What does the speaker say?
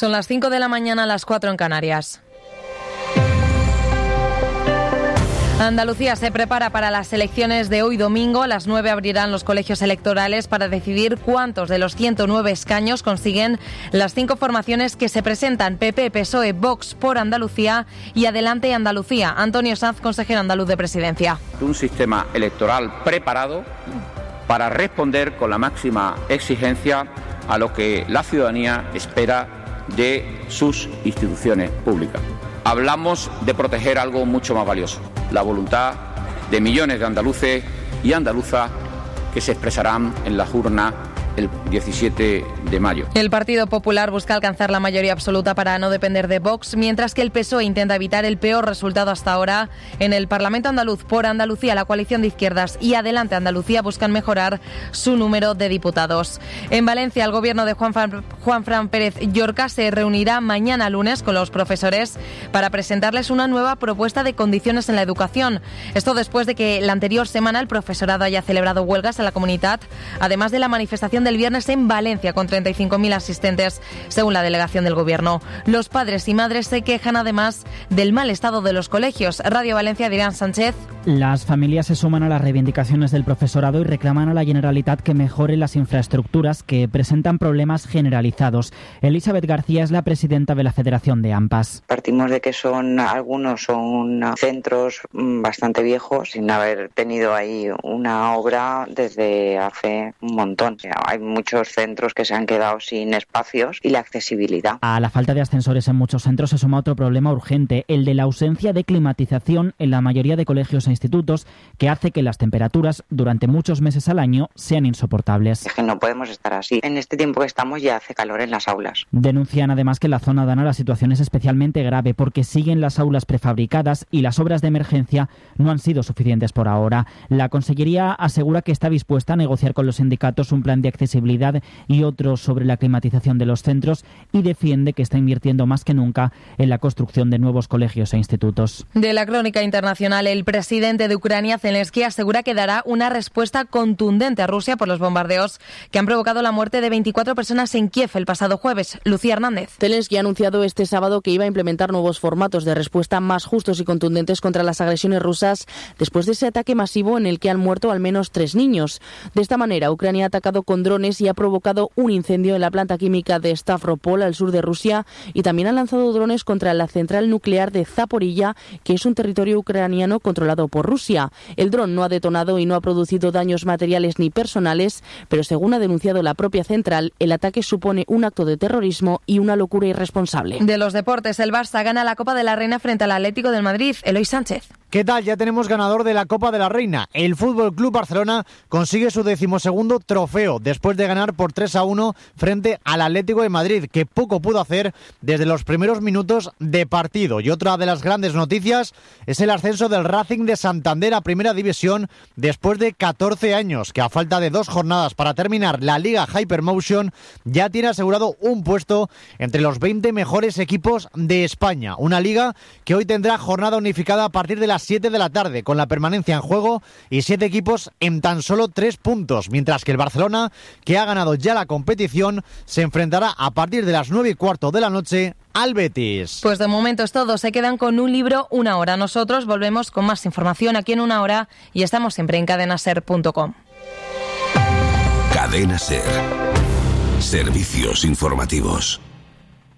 Son las 5 de la mañana, las 4 en Canarias. Andalucía se prepara para las elecciones de hoy domingo. A las 9 abrirán los colegios electorales para decidir cuántos de los 109 escaños consiguen las 5 formaciones que se presentan: PP, PSOE, Vox, Por Andalucía y Adelante Andalucía. Antonio Sanz, consejero andaluz de Presidencia. Un sistema electoral preparado para responder con la máxima exigencia a lo que la ciudadanía espera de sus instituciones públicas. Hablamos de proteger algo mucho más valioso: la voluntad de millones de andaluces y andaluzas que se expresarán en las urnas el 17 de mayo. El Partido Popular busca alcanzar la mayoría absoluta para no depender de Vox, mientras que el PSOE intenta evitar el peor resultado hasta ahora. En el Parlamento andaluz, Por Andalucía, la coalición de izquierdas y Adelante Andalucía buscan mejorar su número de diputados. En Valencia, el gobierno de Juanfran Pérez Llorca se reunirá mañana lunes con los profesores para presentarles una nueva propuesta de condiciones en la educación. Esto después de que la anterior semana el profesorado haya celebrado huelgas en la comunidad, además de la manifestación del viernes en Valencia con 35.000 asistentes, según la delegación del Gobierno. Los padres y madres se quejan además del mal estado de los colegios. Radio Valencia, Adrián Sánchez. Las familias se suman a las reivindicaciones del profesorado y reclaman a la Generalitat que mejore las infraestructuras que presentan problemas generalizados. Elizabeth García es la presidenta de la Federación de AMPAs. Partimos de que algunos son centros bastante viejos, sin haber tenido ahí una obra desde hace un montón. Hay muchos centros que se han quedado sin espacios y la accesibilidad. A la falta de ascensores en muchos centros se suma otro problema urgente, el de la ausencia de climatización en la mayoría de colegios e institutos, que hace que las temperaturas durante muchos meses al año sean insoportables. Es que no podemos estar así. En este tiempo que estamos ya hace calor en las aulas. Denuncian además que en la zona Dana la situación es especialmente grave porque siguen las aulas prefabricadas y las obras de emergencia no han sido suficientes por ahora. La Consellería asegura que está dispuesta a negociar con los sindicatos un plan de accesibilidad y otros sobre la climatización de los centros, y defiende que está invirtiendo más que nunca en la construcción de nuevos colegios e institutos. De la crónica internacional, el presidente de Ucrania, Zelensky, asegura que dará una respuesta contundente a Rusia por los bombardeos que han provocado la muerte de 24 personas en Kiev el pasado jueves. Lucía Hernández. Zelensky ha anunciado este sábado que iba a implementar nuevos formatos de respuesta más justos y contundentes contra las agresiones rusas después de ese ataque masivo en el que han muerto al menos 3 niños. De esta manera, Ucrania ha atacado con drones y ha provocado un incendio en la planta química de Stavropol, al sur de Rusia, y también han lanzado drones contra la central nuclear de Zaporilla, que es un territorio ucraniano controlado por Rusia. El dron no ha detonado y no ha producido daños materiales ni personales, pero según ha denunciado la propia central, el ataque supone un acto de terrorismo y una locura irresponsable. De los deportes, el Barça gana la Copa de la Reina frente al Atlético de Madrid. Eloy Sánchez. ¿Qué tal? Ya tenemos ganador de la Copa de la Reina. El FC Barcelona consigue su 12º trofeo después de ganar por 3-1 frente al Atlético de Madrid, que poco pudo hacer desde los primeros minutos de partido. Y otra de las grandes noticias es el ascenso del Racing de Santander a Primera División después de 14 años, que a falta de 2 jornadas para terminar la Liga Hypermotion ya tiene asegurado un puesto entre los 20 mejores equipos de España. Una liga que hoy tendrá jornada unificada a partir de las 7 de la tarde, con la permanencia en juego y 7 equipos en tan solo 3 puntos, mientras que el Barcelona, que ha ganado ya la competición, se enfrentará a partir de las 9:15 de la noche al Betis. Pues de momento es todo. Se quedan con un libro, una hora. Nosotros volvemos con más información aquí en una hora y estamos siempre en cadenaser.com. Cadena Ser. Servicios informativos.